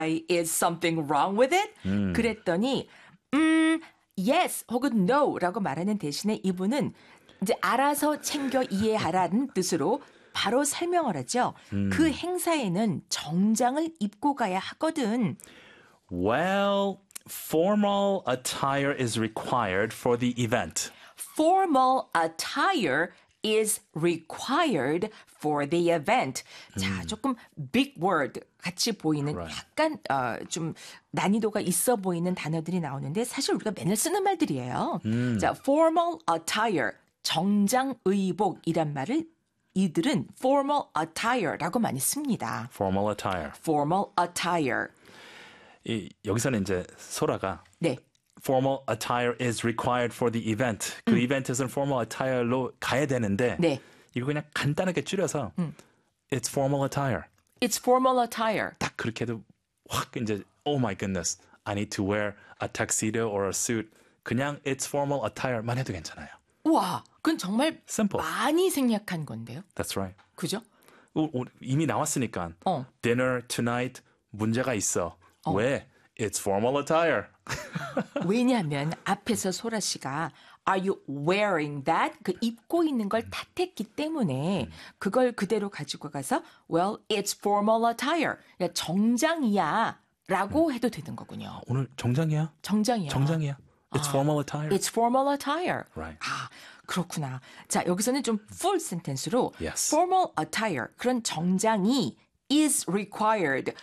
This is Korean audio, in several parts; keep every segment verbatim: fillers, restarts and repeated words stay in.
is something wrong with it? 음. 그랬더니 음, yes 혹은 no라고 말하는 대신에 이분은 이제 알아서 챙겨 이해하라는 뜻으로 바로 설명을 하죠. 음. 그 행사에는 정장을 입고 가야 하거든. Well, formal attire is required for the event. Formal attire is required for the event. 자, 조금 big word 같이 보이는 Right. 약간 어, 좀 난이도가 있어 보이는 단어들이 나오는데 사실 우리가 맨날 쓰는 말들이에요. 음. 자, formal attire, 정장 의복이란 말을 이들은 formal attire라고 많이 씁니다. Formal attire. formal attire. 이, 여기서는 이제 소라가 네. formal attire is required for the event. 그 이벤트에서는 formal attire로 가야 되는데 네. 이거 그냥 간단하게 줄여서 it's formal attire. It's formal attire. 딱 그렇게 해도 확 이제 oh my goodness, I need to wear a tuxedo or a suit. 그냥 it's formal attire만 해도 괜찮아요. 우와, 그건 정말 Simple. 많이 생략한 건데요. That's right. 그죠? 오, 오, 이미 나왔으니까 어. dinner tonight 문제가 있어. 왜? It's formal attire. 왜냐하면 앞에서 소라 씨가 Are you wearing that? 그 입고 있는 걸 탓했기 때문에 그걸 그대로 가지고 가서 Well, it's formal attire. 그러니까 정장이야 라고 해도 되는 거군요. 오늘 정장이야? 정장이야. 정장이야. It's formal attire. It's formal attire. Right. 아, 그렇구나. 자, 여기서는 좀 full sentence로 Yes. formal attire, 그런 정장이 is required,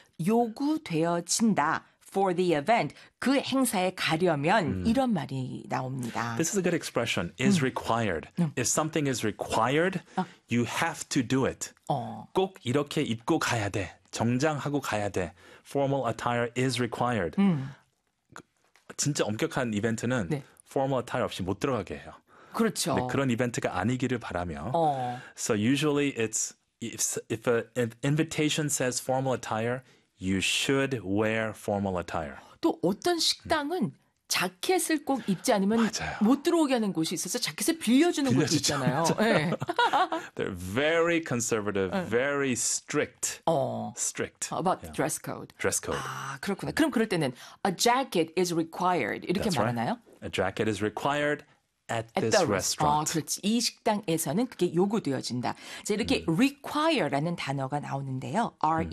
요구되어진다. for the event, 그 행사에 가려면 이런 말이 나옵니다. This is a good expression. Is required. If something is required, you have to do it. 어. 꼭 이렇게 입고 가야 돼. 정장하고 가야 돼. Formal attire is required. 그, 진짜 엄격한 이벤트는 네. formal attire 없이 못 들어가게 해요. 그렇죠. 근데 그런 이벤트가 아니기를 바라며. 어. So usually it's if if a, an invitation says formal attire, you should wear formal attire. 또 어떤 식당은 자켓을 꼭 입지 않으면 맞아요. 못 들어오게 하는 곳이 있어서 자켓을 빌려주는 곳이 빌려주죠. 있잖아요. 네. They're very conservative, very strict. 어. Strict. About Yeah. dress code. Dress code. 아, 그렇구나. 그럼 그럴 때는 a jacket is required 이렇게 That's 말하나요? right. A jacket is required at, At this the restaurant. 어, 그렇지. 이 식당에서는 그게 요구되어진다. 자, 이렇게 음. require라는 단어가 나오는데요.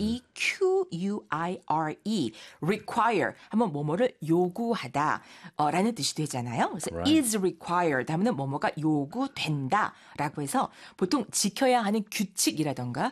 R-E-Q-U-I-R-E. require 하면 뭐뭐를 요구하다 어, 라는 뜻이 되잖아요. 그래서 Right. is required 하면 뭐뭐가 요구된다 라고 해서 보통 지켜야 하는 규칙이라던가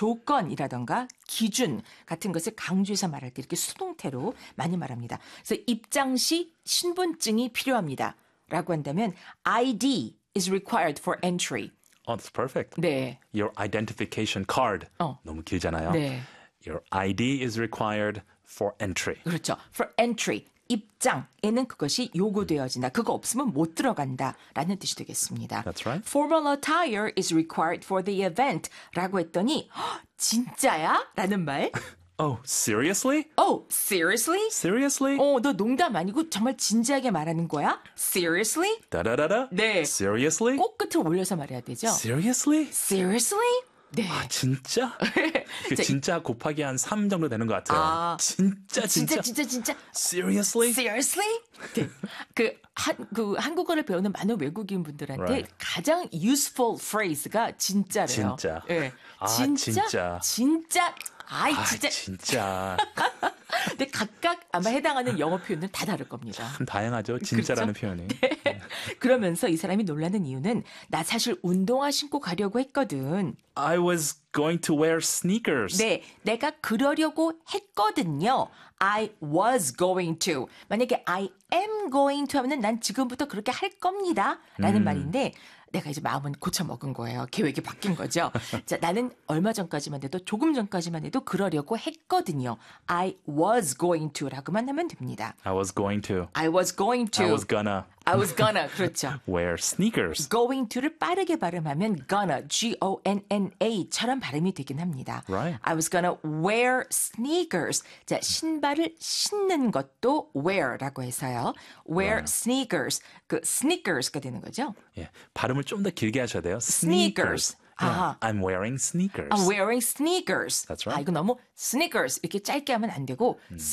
조건이라던가 기준 같은 것을 강조해서 말할 때 이렇게 수동태로 많이 말합니다. 그래서 입장 시 신분증이 필요합니다. 라고 한다면 아이디 is required for entry. Oh, that's perfect. 네. Your identification card. 어. 너무 길잖아요. 네. Your 아이디 is required for entry. 그렇죠. For entry. 입장에는 그것이 요구되어진다. 그거 없으면 못 들어간다. 라는 뜻이 되겠습니다. That's right. Formal attire is required for the event. 라고 했더니 "헉, 진짜야? 라는 말. Oh, seriously? Oh, seriously? Seriously? 어, 너 농담 아니고 정말 진지하게 말하는 거야? Seriously? 다다다다? 네. Seriously? 꼭 끝을 올려서 말해야 되죠. Seriously? Seriously? 네. 아, 진짜? 그 자, 진짜 곱하기 한 삼 정도 되는 것 같아요. 아, 진짜, 진짜. 진짜 진짜 진짜 Seriously? Seriously? 네. 그, 한, 그 한국어를 배우는 많은 외국인 분들한테 Right. 가장 useful phrase가 진짜래요. 진짜. 네. 아, 진짜. 진짜. 진짜. 아이 아, 진짜. 진짜. 근데 각각 아마 해당하는 영어 표현은 다 다를 겁니다. 참 다양하죠. 진짜라는 그렇죠? 표현이. 그러면서 이 사람이 놀라는 이유는 나 사실 운동화 신고 가려고 했거든. I was going to wear sneakers. 네, 내가 그러려고 했거든요. I was going to. 만약에 I am going to 하면은 난 지금부터 그렇게 할 겁니다. 라는 말인데 내가 이제 마음은 고쳐먹은 거예요. 계획이 바뀐 거죠. 자, 나는 얼마 전까지만 해도 조금 전까지만 해도 그러려고 했거든요. I was going to 라고만 하면 됩니다. I was going to. I was going to. I was gonna I was gonna. 그렇죠. wear sneakers. going to를 빠르게 발음하면 gonna, G-O-N-N-A처럼 발음이 되긴 합니다. Right. I was gonna wear sneakers. 자, 신발을 신는 것도 wear라고 해서요. wear Right. sneakers. 그 sneakers가 되는 거죠. 예, 발음을 좀 더 길게 하셔야 돼요. Sneakers. 아, I'm wearing sneakers. I'm wearing sneakers. That's right. 아, 이거 너무 sneakers 이렇게 짧게 하면 안 되고